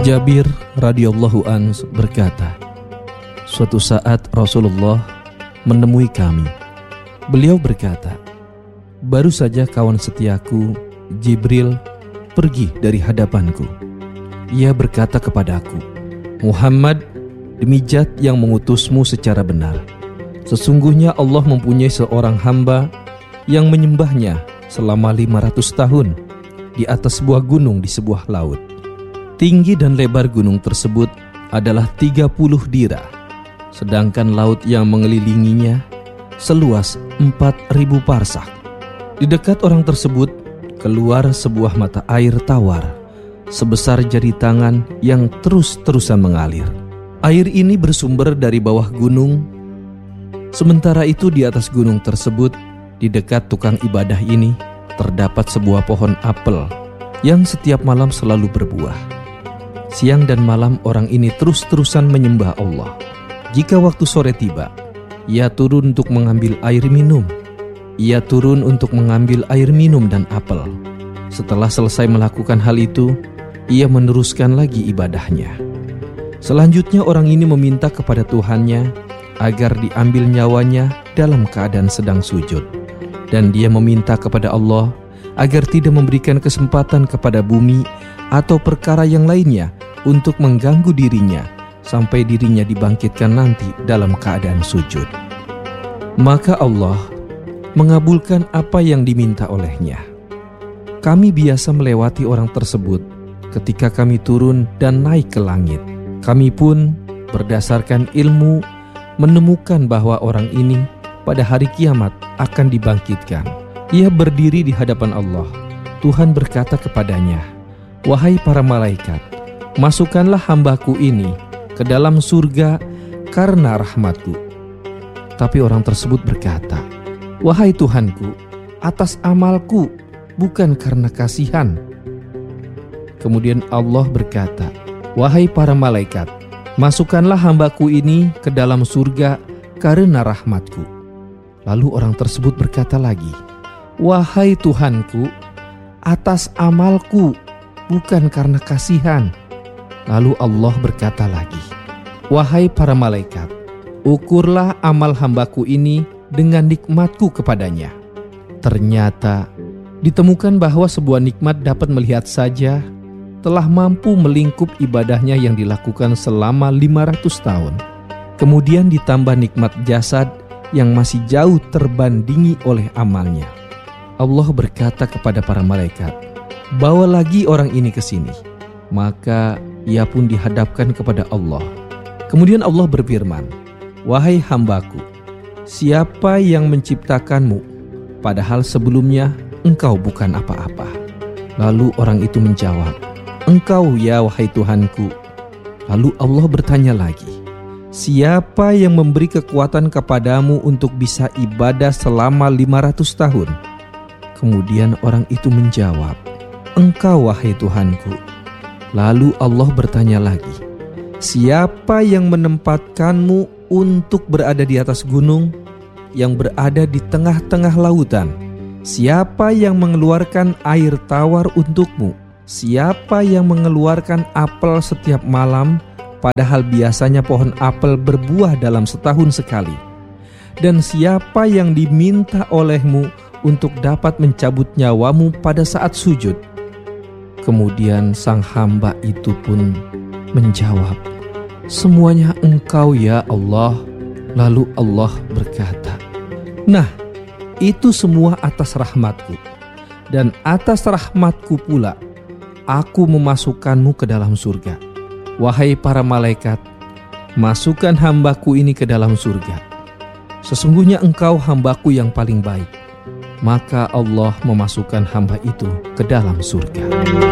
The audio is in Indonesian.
Jabir radhiyallahu anhu berkata, suatu saat Rasulullah menemui kami. Beliau berkata, baru saja kawan setiaku Jibril pergi dari hadapanku. Ia berkata kepadaku, Muhammad, demi Zat yang mengutusmu secara benar, sesungguhnya Allah mempunyai seorang hamba yang menyembahnya selama 500 tahun di atas sebuah gunung di sebuah laut. Tinggi dan lebar gunung tersebut adalah 30 dira, sedangkan laut yang mengelilinginya seluas 4.000 parsak. Di dekat orang tersebut keluar sebuah mata air tawar sebesar jari tangan yang terus-terusan mengalir. Air ini bersumber dari bawah gunung. Sementara itu di atas gunung tersebut, di dekat tukang ibadah ini, terdapat sebuah pohon apel yang setiap malam selalu berbuah. Siang dan malam orang ini terus-terusan menyembah Allah. Jika waktu sore tiba, ia turun untuk mengambil air minum. Ia turun untuk mengambil air minum dan apel. Setelah selesai melakukan hal itu, ia meneruskan lagi ibadahnya. Selanjutnya orang ini meminta kepada Tuhannya agar diambil nyawanya dalam keadaan sedang sujud. Dan dia meminta kepada Allah agar tidak memberikan kesempatan kepada bumi atau perkara yang lainnya untuk mengganggu dirinya sampai dirinya dibangkitkan nanti dalam keadaan sujud. Maka Allah mengabulkan apa yang diminta olehnya. Kami biasa melewati orang tersebut ketika kami turun dan naik ke langit. Kami pun berdasarkan ilmu menemukan bahwa orang ini pada hari kiamat akan dibangkitkan. Ia berdiri di hadapan Allah. Tuhan berkata kepadanya, wahai para malaikat, masukkanlah hambaku ini ke dalam surga karena rahmatku. Tapi orang tersebut berkata, wahai Tuhanku, atas amalku, bukan karena kasihan. Kemudian Allah berkata, wahai para malaikat, masukkanlah hambaku ini ke dalam surga karena rahmatku. Lalu orang tersebut berkata lagi, wahai Tuhanku, atas amalku, bukan karena kasihan. Lalu Allah berkata lagi, wahai para malaikat, ukurlah amal hambaku ini dengan nikmatku kepadanya. Ternyata ditemukan bahwa sebuah nikmat dapat melihat saja telah mampu melingkup ibadahnya yang dilakukan selama 500 tahun. Kemudian ditambah nikmat jasad yang masih jauh terbandingi oleh amalnya. Allah berkata kepada para malaikat, bawa lagi orang ini ke sini. Maka ia pun dihadapkan kepada Allah. Kemudian Allah berfirman, wahai hambaku, siapa yang menciptakanmu, padahal sebelumnya engkau bukan apa-apa? Lalu orang itu menjawab, engkau ya wahai Tuhanku. Lalu Allah bertanya lagi, siapa yang memberi kekuatan kepadamu untuk bisa ibadah selama 500 tahun? Kemudian orang itu menjawab, engkau wahai Tuhanku. Lalu Allah bertanya lagi, siapa yang menempatkanmu untuk berada di atas gunung yang berada di tengah-tengah lautan? Siapa yang mengeluarkan air tawar untukmu? Siapa yang mengeluarkan apel setiap malam, padahal biasanya pohon apel berbuah dalam setahun sekali? Dan siapa yang diminta olehmu untuk dapat mencabut nyawamu pada saat sujud? Kemudian sang hamba itu pun menjawab, semuanya engkau ya Allah. Lalu Allah berkata, nah, itu semua atas rahmatku. Dan atas rahmatku pula aku memasukkanmu ke dalam surga. Wahai para malaikat, masukkan hambaku ini ke dalam surga. Sesungguhnya engkau hambaku yang paling baik. Maka Allah memasukkan hamba itu ke dalam surga.